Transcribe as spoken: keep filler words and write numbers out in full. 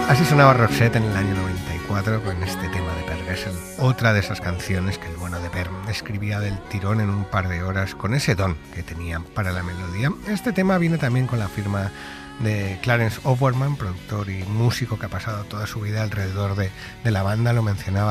Así sonaba Roxette en el año noventa y cuatro con este tema de Per Gessle, otra de esas canciones que el bueno de Per escribía del tirón en un par de horas con ese don que tenía para la melodía. Este tema viene también con la firma de Clarence Overman, productor y músico que ha pasado toda su vida alrededor de, de la banda, lo mencionaba